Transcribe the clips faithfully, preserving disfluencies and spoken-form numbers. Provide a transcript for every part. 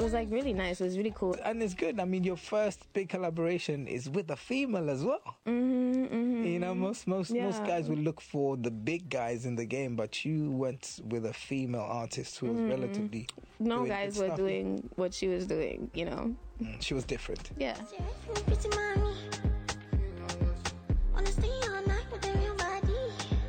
was like really nice. It was really cool. And it's good. I mean, your first big collaboration is with a female as well. Mm-hmm, mm-hmm. You know, most most Yeah. most guys would look for the big guys in the game, but you went with a female artist who was Mm-hmm. relatively. No doing guys good were stuff. doing what she was doing, you know? Mm, she was different. Yeah. Pretty mommy. Wanna stay all night with a real body.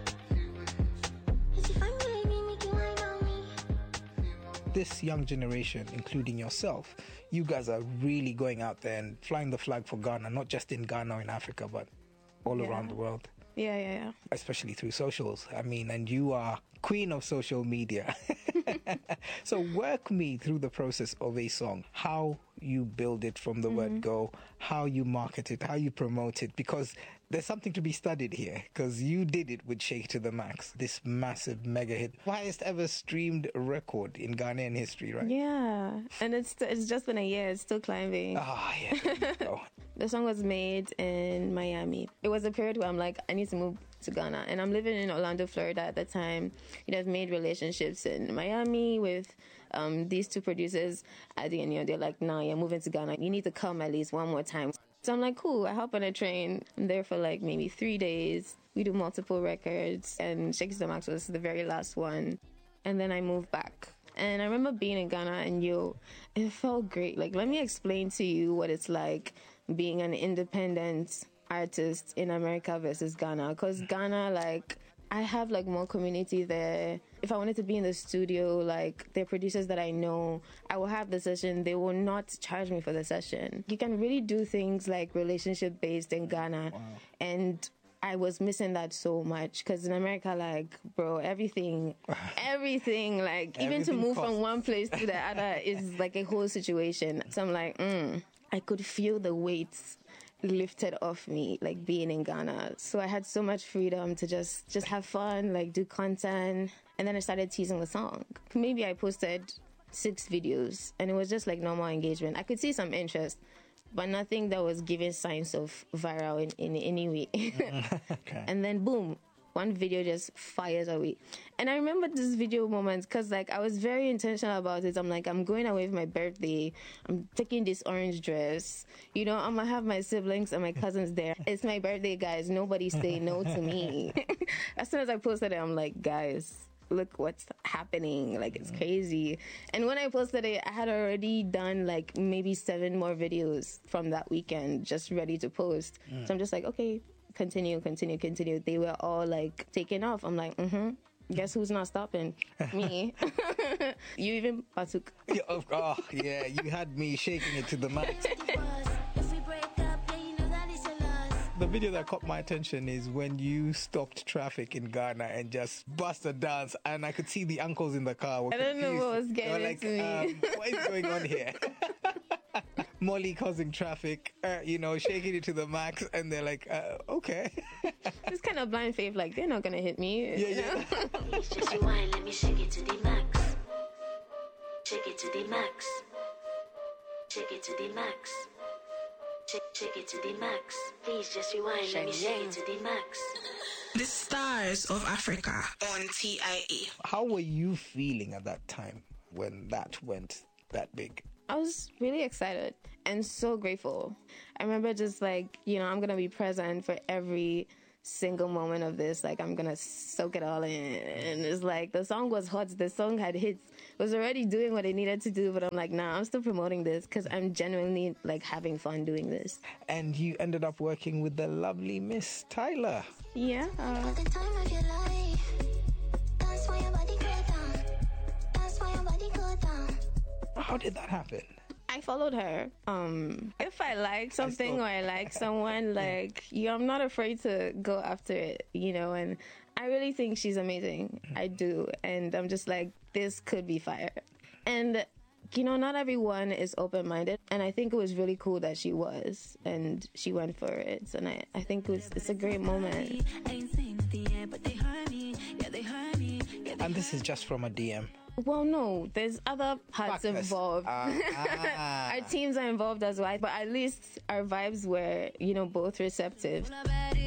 Is you find baby, make you wine on me. This young generation, including yourself, you guys are really going out there and flying the flag for Ghana, not just in Ghana or in Africa, but all Yeah. around the world, Yeah, yeah, yeah. especially through socials. I mean, and you are queen of social media. So work me through the process of a song, how you build it from the Mm-hmm. word go, how you market it, how you promote it, because there's something to be studied here, because you did it with Shake to the Max, this massive mega hit, highest ever streamed record in Ghanaian history, right? Yeah. And it's it's just been a year. It's still climbing. Ah, yeah, there you go. The song was made in Miami. It was a period where I'm like, I need to move to Ghana. And I'm living in Orlando, Florida at the time. You know, I've made relationships in Miami with um, these two producers. At the end, you know, they're like, nah, you're moving to Ghana. You need to come at least one more time. So I'm like, cool. I hop on a train. I'm there for like maybe three days. We do multiple records. And Shake to the Max was the very last one. And then I moved back. And I remember being in Ghana and yo, it felt great. Like, let me explain to you what it's like being an independent artist in America versus Ghana. Because Ghana, like, I have like more community there. If I wanted to be in the studio, like the producers that I know, I will have the session. They will not charge me for the session. You can really do things like relationship based in Ghana. Wow. And I was missing that so much because in America, like, bro, everything, everything, like, even to Everything move costs. from one place to the other is like a whole situation. So I'm like, mm, I could feel the weights lifted off me, like being in Ghana. So I had so much freedom to just just have fun, like do content. And then I started teasing the song. Maybe I posted six videos and it was just like normal engagement. I could see some interest, but nothing that was giving signs of viral in, in any way. Okay. And then boom, one video just fires away. And I remember this video moment because like I was very intentional about it. I'm like, I'm going away for my birthday. I'm taking this orange dress. You know, I'm gonna have my siblings and my cousins there. It's my birthday, guys. Nobody say no to me. As soon as I posted it, I'm like, guys, look what's happening. Like, it's crazy. And when I posted it, I had already done like maybe seven more videos from that weekend just ready to post. So I'm just like, okay, continue, continue, continue. They were all like taken off. I'm like, mm-hmm. Guess who's not stopping? Me. You even partook. Yeah, oh, oh, yeah, you had me shaking it to the max. If we break up, yeah, you know that it's a loss. The video that caught my attention is when you stopped traffic in Ghana and just bust a dance, and I could see the uncles in the car. Were I don't know confused. what was They were getting like, into me. um, what is going on here? Molly causing traffic, uh, you know, shaking it to the max, and they're like, uh, okay. It's kind of blind faith, like, they're not gonna hit me. Yeah, you know? yeah. Please just rewind, let me shake it to the max. Shake it to the max. Shake it to the max. Shake, shake it to the max. Please just rewind, let me shake it to the max. The Stars of Africa on T I A. How were you feeling at that time when that went that big? I was really excited and so grateful. I remember just like, you know, I'm going to be present for every single moment of this. Like, I'm going to soak it all in. And it's like, the song was hot. The song had hits. It was already doing what it needed to do. But I'm like, nah, I'm still promoting this because I'm genuinely like having fun doing this. And you ended up working with the lovely Miss Tyler. Yeah. Uh, The time of your life. That's why your body go down. That's why your body go down. How did that happen? I followed her. Um, if I like something saw- or I like someone, like, you, I'm not afraid to go after it, you know, and I really think she's amazing. I do. And I'm just like, this could be fire. And, you know, not everyone is open-minded. And I think it was really cool that she was. And she went for it. And I, I think it was, it's a great moment. And this is just from a D M. Well, no, there's other parts Factors. involved. Ah, ah. Our teams are involved as well, but at least our vibes were, you know, both receptive.